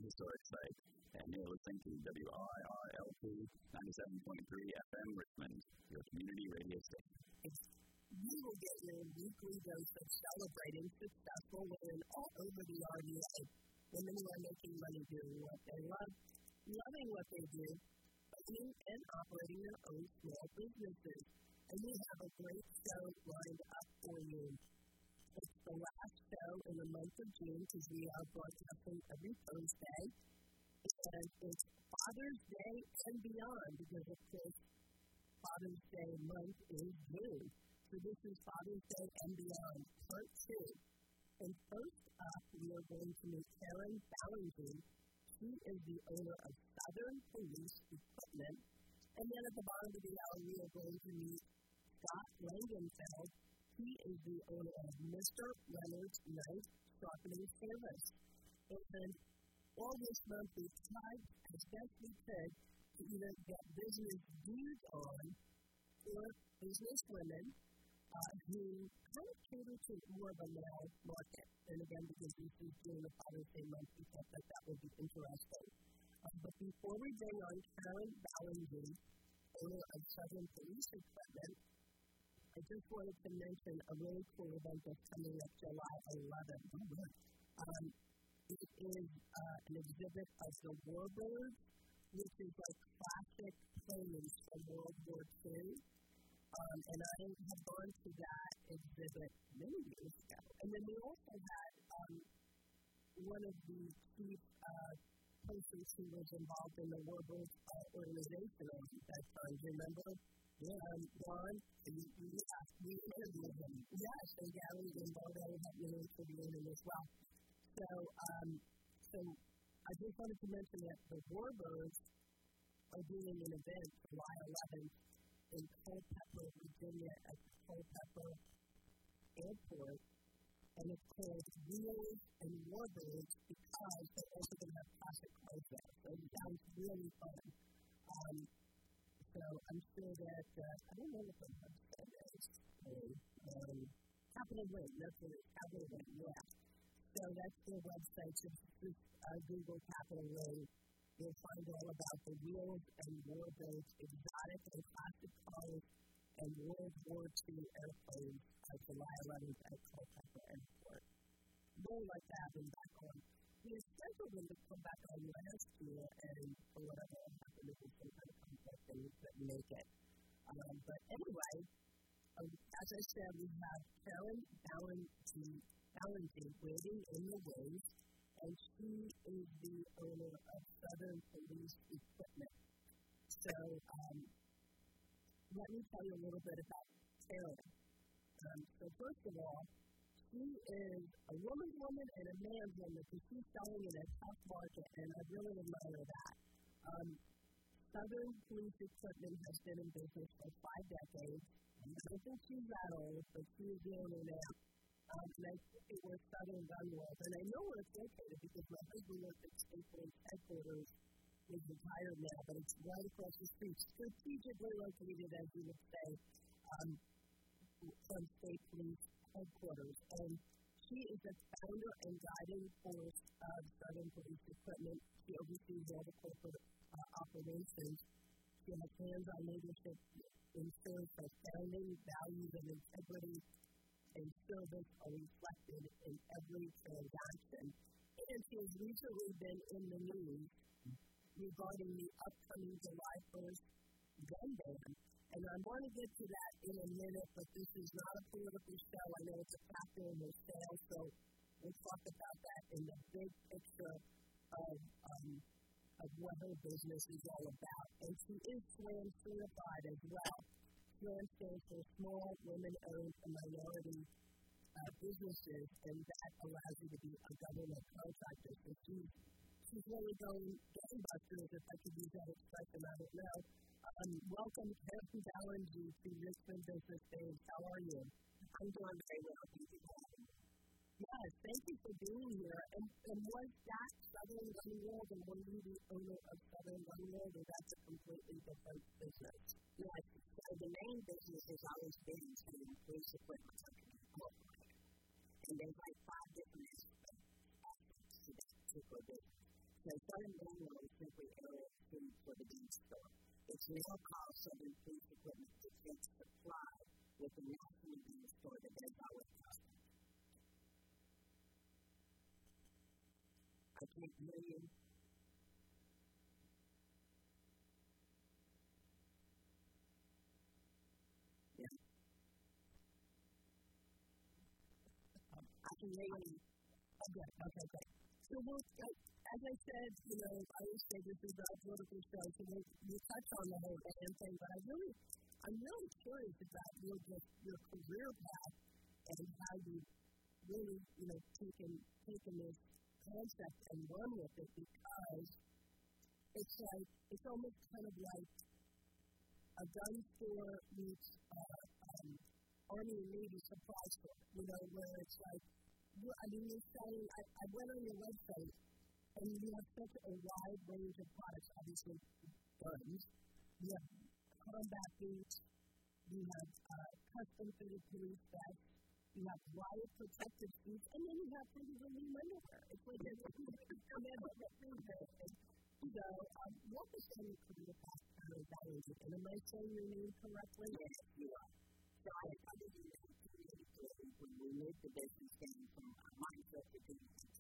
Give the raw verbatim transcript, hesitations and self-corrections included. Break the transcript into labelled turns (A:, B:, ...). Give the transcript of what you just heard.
A: historic site. And you're listening to W I R L P ninety-seven point three F M Richmond, your community radio station.
B: You will get your weekly dose of celebrating successful women all over the R V A. Women who are making money doing what they love, loving what they do, owning and operating their own small businesses. And we have a great show lined up for you. It's the last show in the month of June because we are broadcasting every Thursday. And it's Father's Day and beyond because, of course, Father's Day month is June. So this is Father's Day and beyond, part two. And first up, we are going to meet Karen Ballinger. She is the owner of Southern Police Equipment. And then at the bottom of the hour, we are going to meet Scott Langenfeld. He is the owner of Mister Leonard's Knife Sharpening Service. And all this month, we tried as best we could to either get business views on for business women uh, who kind of cater to more of a male market. And again, because this is during the Father's Day month, we thought that that would be interesting. Uh, but before we bring on Karen Ballinger, owner of Southern Police Equipment, I just wanted to mention a really cool event that's coming up July eleventh. Um, it is uh, an exhibit of the Warbirds, which is like classic planes from World War Two. Um, and I have gone to that exhibit many years ago. And then we also had um, one of the chief uh, persons who was involved in the Warbirds uh, organization at that time. Do you remember? Yeah, um, Ron, and we, we, we interviewed him. Yes, and Gary and Bardo had been interviewing him as well. So, um, so I just wanted to mention that the Warbirds are doing an event July eleventh in Culpeper, Virginia, at the Culpeper Airport, and it's called Wheels and Warbirds because they're also going to have classic cars there. So it sounds really fun. Um, so I'm sure that, uh, I don't know what the website is. Um, Capital Win, that's what it is, Capital Win, yeah. So that's their website. So just uh, Google Capital Win. You'll find all about the Wheels and Warbirds, exotic and classic cars, and World War Two airplanes on July eleventh at Culpeper Airport. Really like to have them back on. We had scheduled them to come back on last year, and for whatever happened, it was some kind of conflict and we couldn't make it. Um, but anyway, um, as I said, we have Karen Ballinger waiting in the wings. And she is the owner of Southern Police Equipment. So, um, let me tell you a little bit about Karen. Um, so, first of all, she is a woman's woman and a man's woman because she's selling in a tough market, and I really admire that. Um, Southern Police Equipment has been in business for five decades. I don't think she's that old, but she is the owner now. Um, and I think it was Southern Gun World. And I know where it's located because my husband worked at State Police headquarters. He's retired now, but it's right across the street, strategically located, as you would say, um, from State Police headquarters. And she is the founder and guiding force of Southern Police Equipment. She oversees all the corporate uh, operations. She has hands-on leadership, ensures that founding values of integrity and service are reflected in every transaction. And she has recently been in the news regarding the upcoming July first gun ban. And I want to get to that in a minute, but this is not a political show. I know it's a factor in her sales, so we'll talk about that in the big picture of, um, of what her business is all about. And she is SLAM certified as well. SLAM stands for Small Women-Owned and Minority uh, Businesses, and that allows you to be a government contractor. So she's, she's really going gangbusters, if I could use that expression, I don't know. Um, welcome, Karen Ballinger, to Richmond Business Days. How are you?
C: I'm doing very well. Thank you for having me.
B: Yes, thank you for being here. And, and was that Southern Gun World, and were you the owner of Southern Gun World, or that's a completely different business?
C: Yes, so the main business has always been Southern Police Equipment Company Incorporated. And there's like five different aspects to that particular business. So Okay, Southern Manual is simply area food for the gun store. It's now called Southern Police Equipment Defense Supply with the national gun store that does all its customers. I can't hear you. Yeah. I can hear you.
B: Okay, okay, great. So we'll, like, as I said, you know, I always say this is a political show, so we'll, we'll touch on the whole damn thing, but I really, I'm really curious about your, just your career path and how you really, you know, taken, taken this concept and run with it, because it's like, it's almost kind of like a gun store meets uh, um, Army and Navy supply store, you know, where it's like, you, I mean, you're selling, I, I went on your website, and you have such a wide range of products, obviously guns, you have combat boots, you have uh, custom fitted police vests, you have riot protective suits, and then you have pretty relief underwear. It's like a So, um, what was your career path out of that? And am I saying your name correctly?
C: Yes, you are. So I had probably been when we moved the business down from uh, Mindset to